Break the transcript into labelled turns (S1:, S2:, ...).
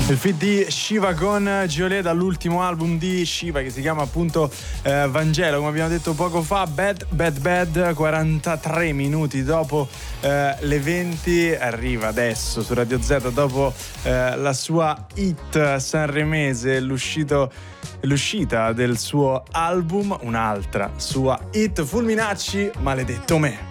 S1: Il feat di Shiva con Geolé dall'ultimo album di Shiva che si chiama appunto Vangelo, come abbiamo detto poco fa. Bad, 43 minuti dopo le 20 arriva adesso su Radio Z, dopo la sua hit sanremese, l'uscita del suo album, un'altra sua hit, Fulminacci, Maledetto me.